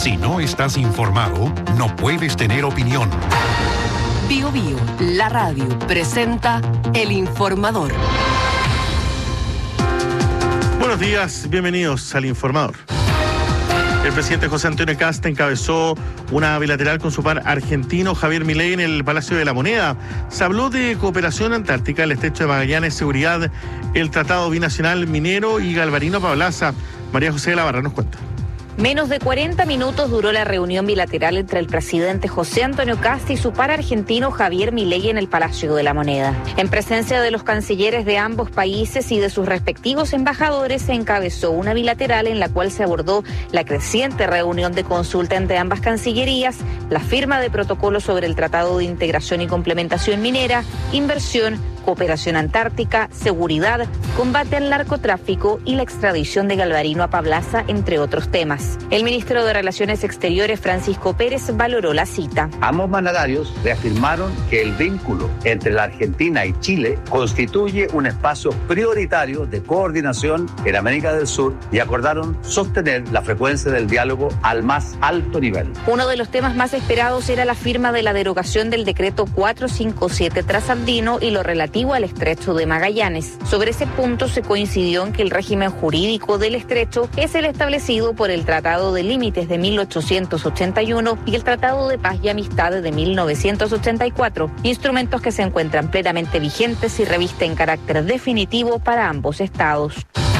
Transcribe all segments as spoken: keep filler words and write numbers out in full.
Si no estás informado, no puedes tener opinión. Bio Bio, la radio, presenta El Informador. Buenos días, bienvenidos al Informador. El presidente José Antonio Kast encabezó una bilateral con su par argentino Javier Milei en el Palacio de la Moneda. Se habló de cooperación antártica, el estrecho de Magallanes, seguridad, el tratado binacional minero y Galvarino Pablaza. María José de la Barra nos cuenta. Menos de cuarenta minutos duró la reunión bilateral entre el presidente José Antonio Kast y su par argentino Javier Milei en el Palacio de la Moneda. En presencia de los cancilleres de ambos países y de sus respectivos embajadores, se encabezó una bilateral en la cual se abordó la creciente reunión de consulta entre ambas cancillerías, la firma de protocolos sobre el Tratado de Integración y Complementación Minera, inversión, cooperación antártica, seguridad, combate al narcotráfico y la extradición de Galvarino a Pablaza, entre otros temas. El ministro de Relaciones Exteriores, Francisco Pérez, valoró la cita. Ambos mandatarios reafirmaron que el vínculo entre la Argentina y Chile constituye un espacio prioritario de coordinación en América del Sur y acordaron sostener la frecuencia del diálogo al más alto nivel. Uno de los temas más esperados era la firma de la derogación del decreto cuatrocientos cincuenta y siete trasandino y lo relativo al estrecho de Magallanes. Sobre ese punto se coincidió en que el régimen jurídico del estrecho es el establecido por el Tratado de Límites de mil ochocientos ochenta y uno y el Tratado de Paz y Amistad de mil novecientos ochenta y cuatro, instrumentos que se encuentran plenamente vigentes y revisten carácter definitivo para ambos estados.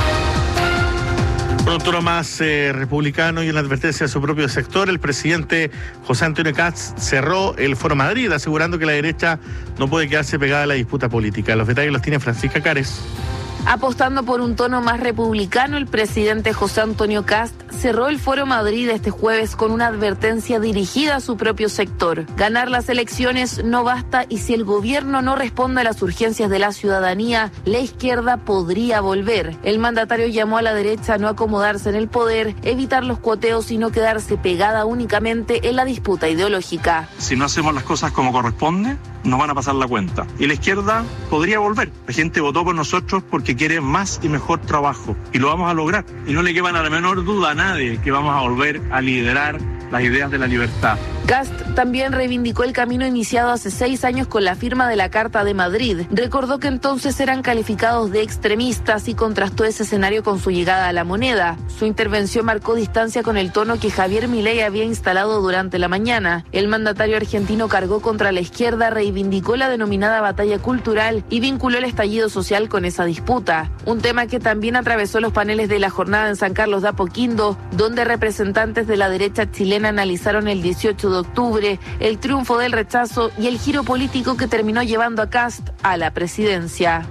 Por un tono más eh, republicano y en la advertencia de su propio sector, el presidente José Antonio Kast cerró el Foro Madrid, asegurando que la derecha no puede quedarse pegada a la disputa política. Los detalles los tiene Francisca Cares. Apostando por un tono más republicano, el presidente José Antonio Kast cerró el Foro Madrid este jueves con una advertencia dirigida a su propio sector. Ganar las elecciones no basta y si el gobierno no responde a las urgencias de la ciudadanía, la izquierda podría volver. El mandatario llamó a la derecha a no acomodarse en el poder, evitar los cuoteos y no quedarse pegada únicamente en la disputa ideológica. Si no hacemos las cosas como corresponde, nos van a pasar la cuenta. Y la izquierda podría volver. La gente votó por nosotros porque quiere más y mejor trabajo. Y lo vamos a lograr. Y no le quepan a la menor duda a nadie que vamos a volver a liderar las ideas de la libertad. Kast también reivindicó el camino iniciado hace seis años con la firma de la Carta de Madrid. Recordó que entonces eran calificados de extremistas y contrastó ese escenario con su llegada a la moneda. Su intervención marcó distancia con el tono que Javier Milei había instalado durante la mañana. El mandatario argentino cargó contra la izquierda, reivindicó la denominada batalla cultural y vinculó el estallido social con esa disputa. Un tema que también atravesó los paneles de la jornada en San Carlos de Apoquindo, donde representantes de la derecha chilena analizaron el dieciocho de octubre, el triunfo del rechazo y el giro político que terminó llevando a Kast a la presidencia.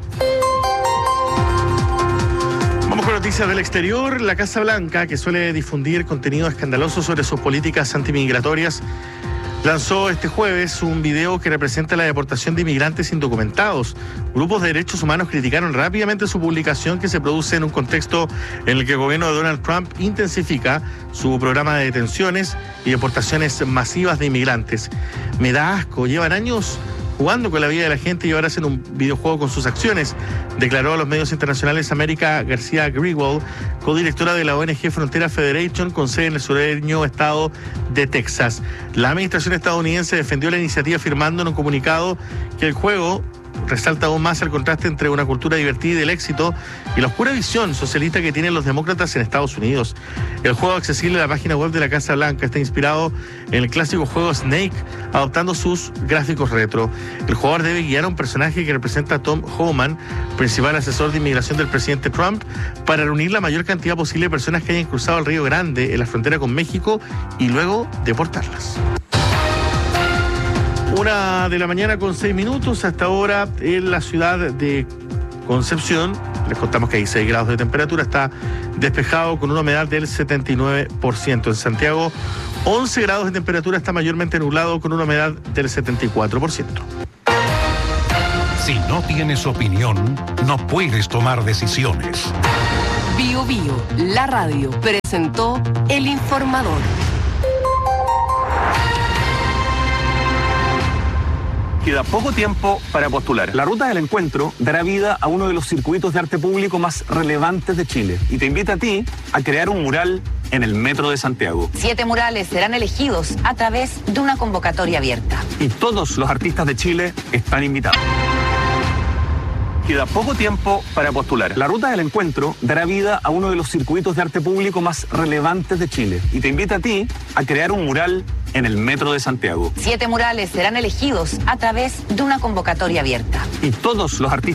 Vamos con noticias del exterior. La Casa Blanca, que suele difundir contenido escandaloso sobre sus políticas antimigratorias, lanzó este jueves un video que representa la deportación de inmigrantes indocumentados. Grupos de derechos humanos criticaron rápidamente su publicación, que se produce en un contexto en el que el gobierno de Donald Trump intensifica su programa de detenciones y deportaciones masivas de inmigrantes. Me da asco, llevan años jugando con la vida de la gente y ahora hacen un videojuego con sus acciones, declaró a los medios internacionales América García Grewal, codirectora de la O N G Frontera Federation, con sede en el sureño estado de Texas. La administración estadounidense defendió la iniciativa afirmando en un comunicado que el juego resalta aún más el contraste entre una cultura divertida y del éxito y la oscura visión socialista que tienen los demócratas en Estados Unidos. El juego, accesible a la página web de la Casa Blanca, está inspirado en el clásico juego Snake, adoptando sus gráficos retro. El jugador debe guiar a un personaje que representa a Tom Homan, principal asesor de inmigración del presidente Trump, para reunir la mayor cantidad posible de personas que hayan cruzado el Río Grande en la frontera con México y luego deportarlas. Una de la mañana con seis minutos, hasta ahora en la ciudad de Concepción. Les contamos que hay seis grados de temperatura, está despejado con una humedad del setenta y nueve por ciento. En Santiago, once grados de temperatura, está mayormente nublado con una humedad del setenta y cuatro por ciento. Si no tienes opinión, no puedes tomar decisiones. Bio Bio, la radio, presentó El Informador. Queda poco tiempo para postular. La Ruta del Encuentro dará vida a uno de los circuitos de arte público más relevantes de Chile y te invita a ti a crear un mural en el Metro de Santiago. Siete murales serán elegidos a través de una convocatoria abierta. Y todos los artistas de Chile están invitados. Queda poco tiempo para postular. La Ruta del Encuentro dará vida a uno de los circuitos de arte público más relevantes de Chile y te invita a ti a crear un mural en el Metro de Santiago. Siete murales serán elegidos a través de una convocatoria abierta. Y todos los artistas